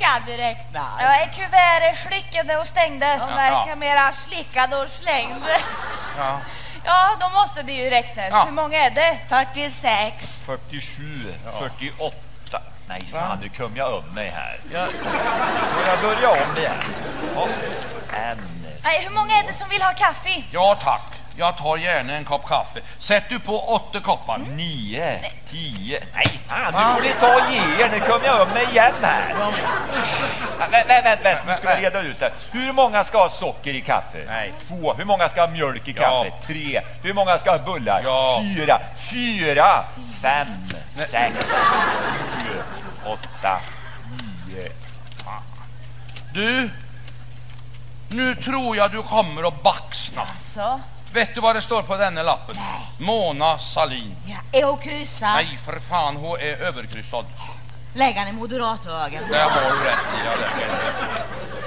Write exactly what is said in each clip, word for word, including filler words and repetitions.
kan det räknas. Ja, är kuvertet slickade och stängde? De verkar mera slickade och slängde. Ja. Ja, då måste det ju räknas. Ja. Hur många är det? fyrtiosex. fyrtiosju, Ja. fyrtioåtta. Nej, Va? fan, nu kom jag om mig här. Ja. Får jag börja om igen? Ja. En. Nej, hur många är det som vill ha kaffe? Ja, tack. Jag tar gärna en kopp kaffe. Sätt du på åtta koppar. Nio, tio. Nej, fan, nu får ni ta och ge er. Nu kom jag om mig igen här. Ja. Vänt, vänt, vänt, vänt. Nu ska vi reda ut det. Hur många ska ha socker i kaffe? Nej. Två. Hur många ska ha mjölk i Ja. kaffe? Tre. Hur många ska ha bullar? Ja. Fyra. Fyra. Fem. Sex. Sju. Åtta. Nio. Du, nu tror jag du kommer att baxna. Så. Vet du vad det står på denna lappen? Nej. Mona Salin. Ja, är hon kryssad? Nej, för fan, hon är överkryssad. Lägg han i moderathögen. Det har du rätt i. Ja, det.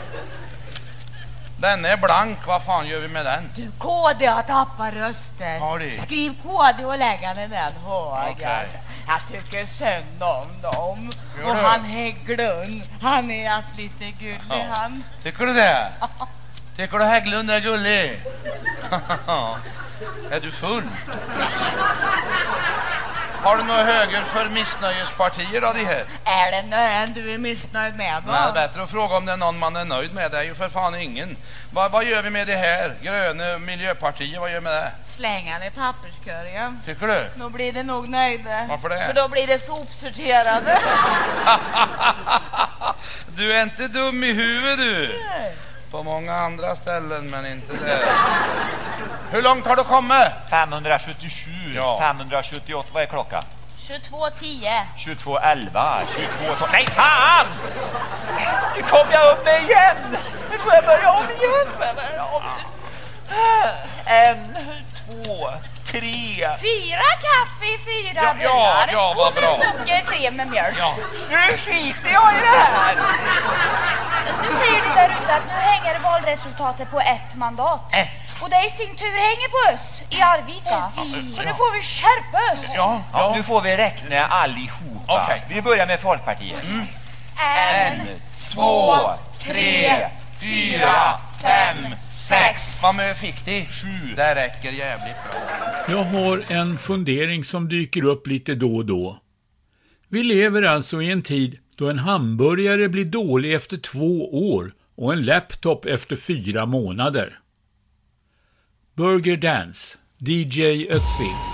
Den är blank, vad fan gör vi med den? Du, K D har tappat röster. Har det? Skriv K D och lägg han i den högen. Okej. Jag tycker synd om dem. Gör Och du? han Hägglund, han är att lite gullig Ja. han. Tycker du det? Tycker du Hägglund är gullig? Är du full? Har du några höger för missnöjespartier av de här? Är det nöjen du är missnöjd med då? Nej, det är bättre att fråga om det är någon man är nöjd med. Det är ju för fan ingen. Vad, vad gör vi med det här? Gröna miljöpartier, vad gör vi med det? Släng han i papperskorgen. Tycker du? Då blir det nog nöjda. Varför det? För då blir det sopsorterade. Du är inte dum i huvudet du. Nej. På många andra ställen, men inte där. Hur långt har du kommit? femhundrasjuttiosju. Ja. femhundrasjuttioåtta. Vad är klockan? tjugotvå tio. tjugotvå elva. tjugotvå tolv. Nej, fan! Nu kom jag upp mig igen. Nu får jag börja om igen. Får jag börja om. En, två, tre. Fyra kaffe, fyra Ja, bullar. ja, ja, vad två med bra. socker, tre med mjölk. Ja. Nu skiter jag i det här. Nu säger ni där ute att nu hänger valresultatet på ett mandat. Ett. Och det i sin tur hänger på oss i Arvika. Så nu får vi skärpa oss. Ja, Ja, ja. nu får vi räkna allihopa. Okej. Vi börjar med Folkpartiet. En, två, tre, fyra, fem, sex. Vad mycket fick de? Sju. Det räcker jävligt bra. Jag har en fundering som dyker upp lite då och då. Vi lever alltså i en tid då en hamburgare blir dålig efter två år och en laptop efter fyra månader. Burger Dance, D J Ötzi.